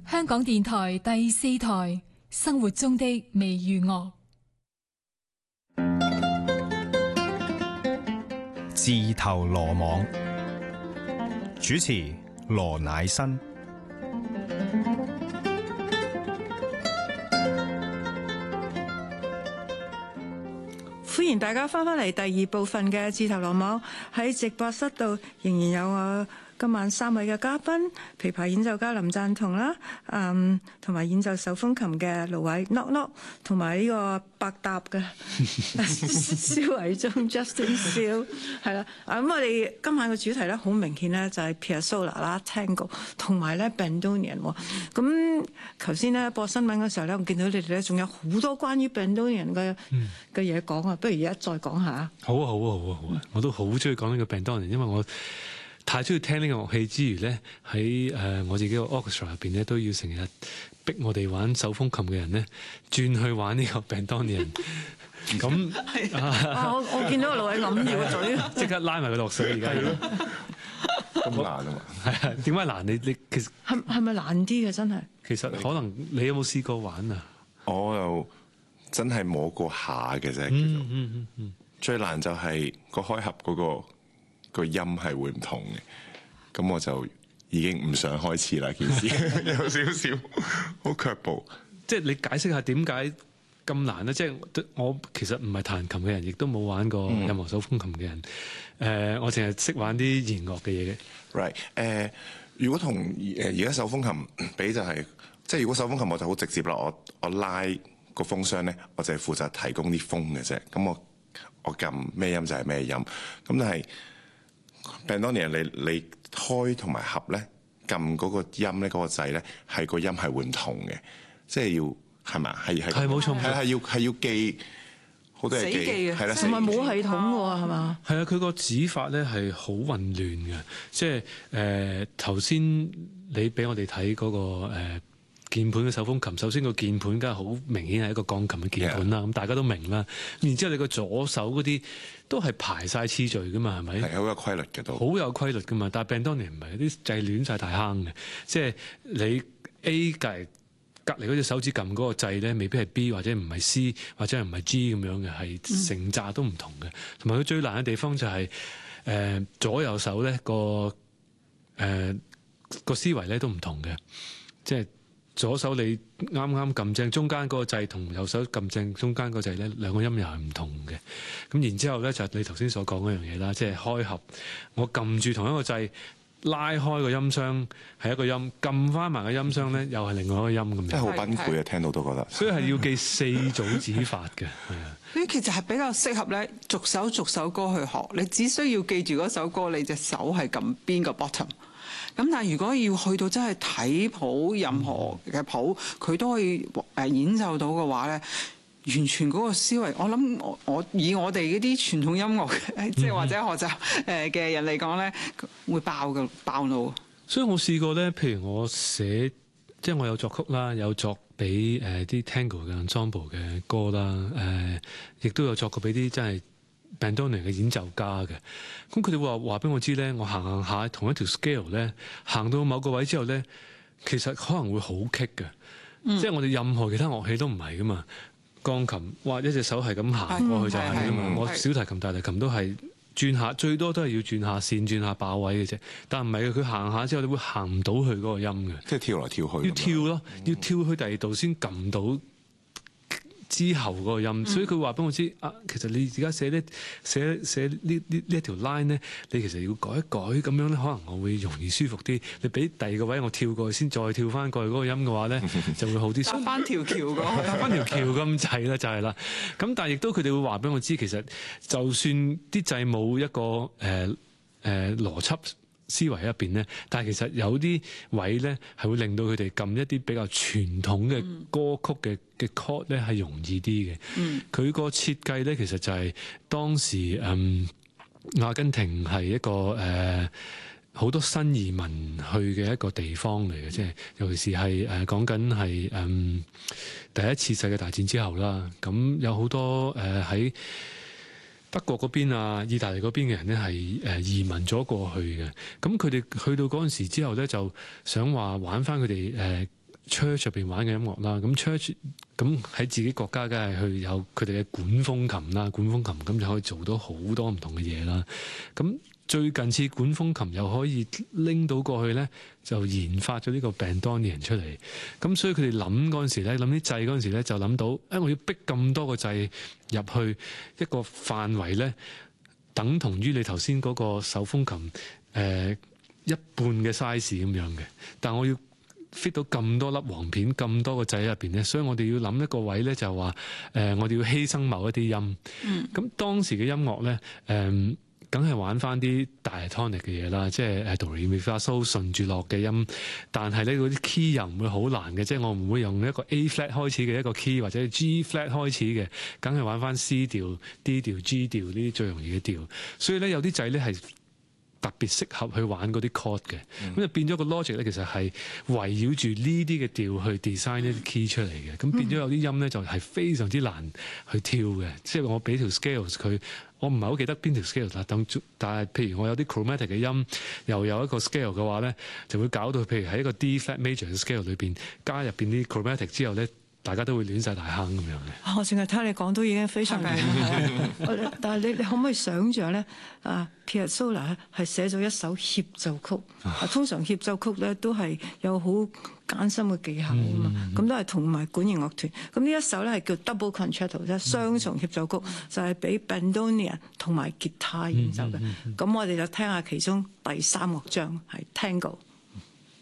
香港電台第4台生活中的微娛樂。 自投羅網，主持羅乃新。 歡迎大家翻返嚟第2部分嘅自投羅網。喺直播室度仍然有我今晚3位嘅嘉賓，琵琶演奏家林贊同啦，同埋演奏手風琴嘅盧偉 Nok Nok， 同埋呢個百搭嘅蕭偉忠 Justin 蕭，係啦。咁我哋今晚嘅主題咧，好明顯咧就係 Piazzolla 啦、Tango 同埋咧 Bandonian。咁頭先咧播新聞嘅時候咧，我見到你哋咧仲有好多關於 Bandonian 嘅嘢講啊，不如而家再講下。 好啊！我都好中意講呢個 Bandonian， 因為我太中意聽呢個樂器之餘咧，喺我自己個 orchestra 入邊咧，都要成日逼我哋玩手風琴嘅人咧，轉去玩呢個 Bandonian。咁我見到個盧偉揞住個嘴， 即刻拉埋佢落水而家。 咁難啊嘛？ 係啊，點解難？你其實係咪難啲嘅？真係其實可能你有冇試過玩啊？ 我又真係摸過下嘅啫。最難就係個開合嗰個音係會唔同嘅，咁我就已經唔想開始啦。件事有少少好卻步。 即係你解釋下點解咁難咧？即係我其實唔係彈琴嘅人，亦都冇玩過任何手風琴嘅人。我淨係識玩啲弦樂嘅嘢嘅。 Right，如果同而家手風琴比就係，即係如果手風琴我就好直接啦。我拉個風箱咧，我就係負責提供啲風嘅啫。咁我撳咩音就係咩音。咁但係Bandonian你開同埋合咧，撳嗰個音咧，嗰個掣咧，係個音係會唔同嘅，即係要係咪？係冇錯，係要記好多嘢記，係啦， 同埋冇系統喎，係嘛？ 係啊，佢個指法咧係好混亂嘅，即係頭先你俾我哋睇嗰個鍵盤嘅手風琴，首先個鍵盤梗係好明顯係一個鋼琴嘅鍵盤啦，咁大家都明啦。然之後你個左手嗰啲都係排晒次序噶嘛，係咪？係好有規律嘅都。 好有規律噶嘛，但係 Bandonian 唔係，啲掣亂晒大坑嘅，即係你 A 隔離嗰隻手指撳嗰個掣咧，未必係 B 或者唔係 C 或者唔係 G 咁樣嘅，係成紮都唔同嘅。同埋佢最難嘅地方就係左右手咧個思維咧都唔同嘅，即係。左手你啱啱撳正中間嗰個掣，同右手撳正中間嗰個掣咧，兩個音又係唔同嘅。咁然之後咧就係你頭先所講嗰樣嘢啦，即係開合。我撳住同一個掣，拉開個音箱係一個音，撳翻埋個音箱咧又係另外一個音咁樣。 真係好崩潰啊！聽到都覺得。 所以係要記4組指法嘅，係啊。 呢其實係比較適合咧，逐首歌去學。你只需要記住嗰首歌，你隻手係撳邊個 bottom。咁但係如果要去到真係睇譜，任何嘅譜佢都可以演奏到嘅話咧，完全嗰個思維，我諗我以我哋嗰啲傳統音樂即係或者學習嘅人嚟講咧，會爆腦。 所以我試過咧，譬如我寫，即係我有作曲啦，有作俾啲 Tango 嘅 ensemble 嘅歌啦，亦都有作過俾啲真係Bandonian 嘅演奏家嘅，咁佢哋話俾我知咧，我行下同一條 scale 咧，行到某個位之後咧，其實可能會好棘嘅，即係我哋任何其他樂器都唔係噶嘛，鋼琴哇一隻手係咁行過去就係噶嘛，我小提琴、大提琴都係轉下，最多都係要轉下線、轉下把位嘅啫，但唔係嘅，佢行下之後你會行唔到去嗰個音嘅， 即係跳來跳去， 要跳咯，要跳去第二度先撳到之後嗰個音，所以佢話俾我知啊，其實你而家寫呢一條 line 咧，你其實要改一改咁樣咧，可能我會容易舒服啲。你俾第二個位我跳過去先，再跳翻過去嗰個音嘅話咧，就會好啲。 搭翻條橋搭翻條橋咁滯啦，就係啦。咁但係亦都佢哋會話俾我知，其實就算啲掣冇一個邏輯思維喺入邊咧，但係其實有啲位咧係會令到佢哋撳一啲比較傳統嘅歌曲嘅 chord 咧係容易啲嘅。佢個設計咧其實就係當時阿根廷係一個好多新移民去嘅一個地方嚟嘅，即係尤其是係講緊係第一次世界大戰之後啦。咁有好多喺德國嗰邊啊、意大利嗰邊嘅人咧係移民咗過去嘅，咁佢哋去到嗰陣時之後咧，就想話玩翻佢哋 church 入邊玩嘅音樂啦。咁 church 咁喺自己國家梗係去有佢哋嘅管風琴啦，管風琴咁就可以做到好多唔同嘅嘢啦。咁最近次管風琴又可以拎到過去咧，就研發咗呢個 Bandonion 出嚟。咁所以佢哋諗嗰陣時咧，諗啲掣嗰陣時咧，就諗到，我要逼咁多個掣入去一個範圍咧，等同於你頭先嗰個手風琴一半嘅 size 咁樣嘅。但我要 fit 到咁多粒簧片，咁多個掣喺入邊咧，所以我哋要諗一個位咧，就係話我哋要犧牲某一啲音。咁當時嘅音樂咧，梗係玩翻啲大 tonic 嘅嘢啦，即係Do Re Mi Fa So 順住落嘅音，但係咧嗰啲 key 又唔會好難嘅，即係我唔會用一個 A flat 開始嘅一個 key 或者 G flat 開始嘅，梗係玩翻 C 調、D 調、G 調呢啲最容易嘅調，所以咧有啲掣咧係特別適合去玩嗰啲 chord 嘅，咁就變咗個 logic 咧，其實係圍繞住呢啲嘅調去 design 一啲 key 出嚟嘅，咁變咗有啲音咧就係非常之難去跳嘅，即係我俾條 scales 佢。我唔係好記得邊條 scale 啦，但係譬如我有啲 chromatic 嘅音，又有一個 scale 嘅話咧，就會搞到譬如喺一個 D flat major 嘅 scale 裏邊加入邊啲 chromatic 之後咧，大家都會亂晒大坑咁樣嘅。 我淨係聽你講都已經非常勁，但係你可唔可以想像咧？Piazzolla 係寫咗一首協奏曲，通常協奏曲咧都係有好艱辛嘅技巧啊嘛，咁都係同埋管弦樂團。咁呢一首咧係叫 double concerto，即係雙重協奏曲，就係俾 Bandonion 同埋吉他演奏嘅。咁我哋就聽下其中第3樂章係 Tango。